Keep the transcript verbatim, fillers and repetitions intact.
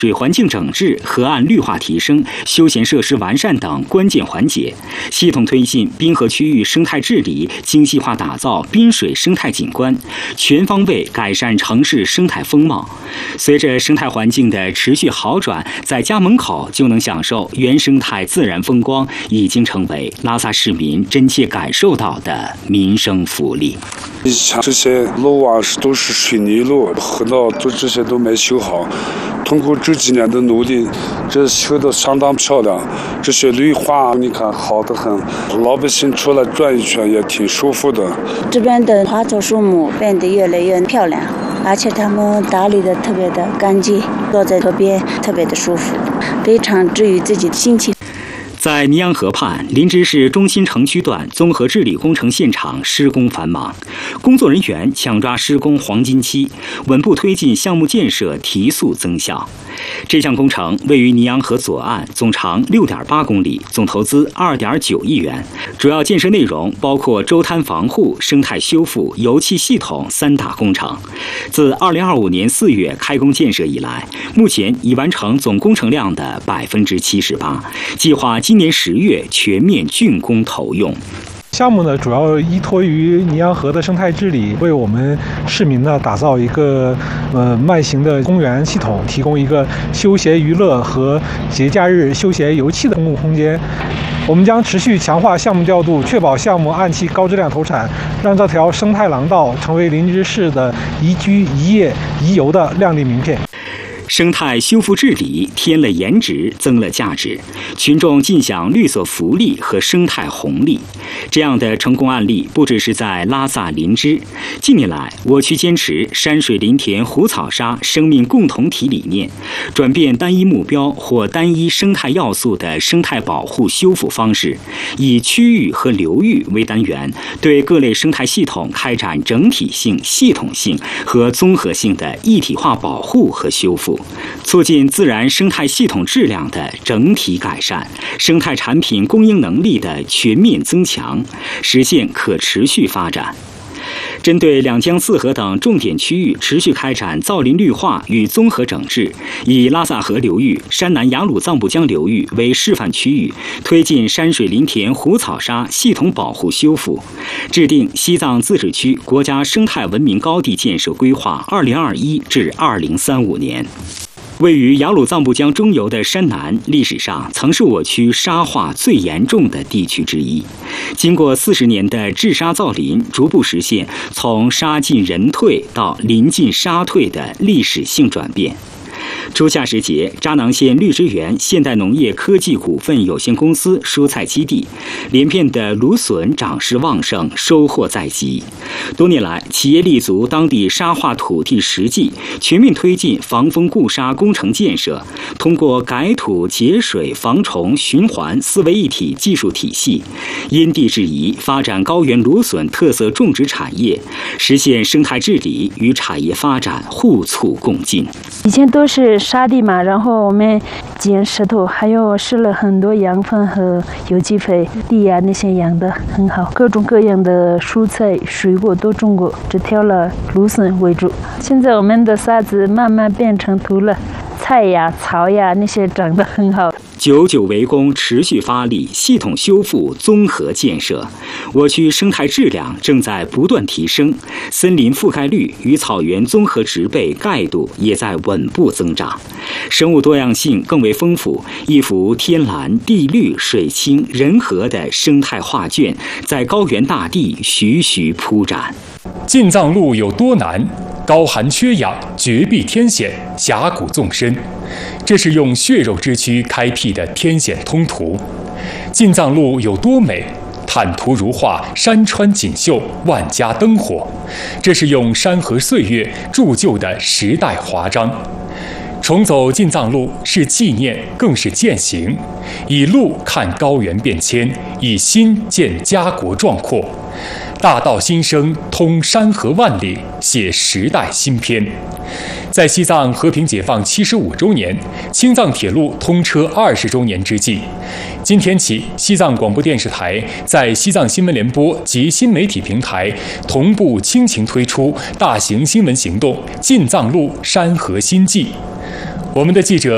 水环境整治、河岸绿化提升、休闲设施完善等关键环节，系统推进滨河区域生态治理，精细化打造滨水生态景观，全方位改善城市生态风貌。随着生态环境的持续好转，在家门口就能享受原生态自然风光，已经成为拉萨市民真切感受到的民生福利。 以前这些路啊都是水泥路，河道都这些都没修好。通过这几年的努力，这修得相当漂亮。这些绿化你看好得很，老百姓出来转一圈也挺舒服的。 这边的花草树木变得越来越漂亮，而且他们打理的特别的干净，坐在河边特别的舒服，非常治愈自己的心情。 在尼洋河畔，林芝市中心城区段综合治理工程现场施工繁忙，工作人员抢抓施工黄金期，稳步推进项目建设，提速增效。这项工程位于尼洋河左岸，总长 六点八公里，总投资 二点九亿元。主要建设内容包括周滩防护、生态修复、油气系统三大工程。自二零二五年四月开工建设以来，目前已完成总工程量的 百分之七十八， 计划今年十月全面竣工投用。 项目呢，主要依托于尼洋河的生态治理，为我们市民呢打造一个呃慢行的公园系统，提供一个休闲娱乐和节假日休闲游憩的公共空间。我们将持续强化项目调度，确保项目按期高质量投产，让这条生态廊道成为林芝市的宜居、宜业、宜游的亮丽名片。 生态修复治理添了颜值，增了价值，群众尽享绿色福利和生态红利。这样的成功案例不只是在拉萨林芝，近年来我区坚持山水林田湖草沙生命共同体理念，转变单一目标或单一生态要素的生态保护修复方式，以区域和流域为单元，对各类生态系统开展整体性、系统性和综合性的一体化保护和修复，促进自然生态系统质量的整体改善，生态产品供应能力的全面增强，实现可持续发展。针对两江四河等重点区域持续开展造林绿化与综合整治，以拉萨河流域、山南雅鲁藏布江流域为示范区域，推进山水林田湖草沙系统保护修复，制定西藏自治区国家生态文明高地建设规划二零二一至二零三五年。位于雅鲁藏布江中游的山南，历史上曾是我区沙化最严重的地区之一。经过四十年的治沙造林，逐步实现从沙尽人退到林尽沙退的历史性转变。初夏时节，扎囊县绿植园现代农业科技股份有限公司蔬菜基地，连片的芦笋长势旺盛，收获在即。多年来，企业立足当地沙化土地实际，全面推进防风固沙工程建设，通过改土节水防虫循环四位一体技术体系，因地制宜发展高原芦笋特色种植产业，实现生态治理与产业发展互促共进。 以前都是沙地嘛，然后我们捡石头，还有施了很多养分和有机肥，地呀、啊、那些养得很好，各种各样的蔬菜水果都种过，只挑了芦笋为主。现在我们的沙子慢慢变成土了，菜呀、草呀那些长得很好。 久久为功，持续发力，系统修复，综合建设，我区生态质量正在不断提升，森林覆盖率与草原综合植被盖度也在稳步增长，生物多样性更为丰富，一幅天蓝地绿水清人和的生态画卷在高原大地徐徐铺展。 进藏路有多难？高寒缺氧，绝壁天险，峡谷纵深，这是用血肉之躯开辟的天险通途。进藏路有多美？坦途如画，山川锦绣，万家灯火，这是用山河岁月铸就的时代华章。重走进藏路是纪念，更是践行。以路看高原变迁，以心见家国壮阔。大道新生，通山河万里，写时代新篇。在西藏和平解放七十五周年、青藏铁路通车二十周年之际，今天起，西藏广播电视台在西藏新闻联播及新媒体平台同步倾情推出大型新闻行动——进藏路山河新记。我们的记者